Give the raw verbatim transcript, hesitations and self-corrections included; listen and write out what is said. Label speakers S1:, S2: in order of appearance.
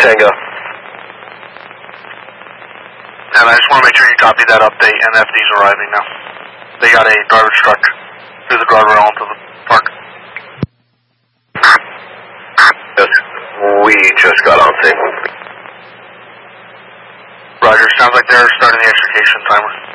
S1: Tango.
S2: And I just want to make sure you copy that update, and F D's arriving now. They got a garbage truck through the guardrail into the park.
S1: Yes, we just got on scene.
S2: Roger, sounds like they're starting the extrication timer.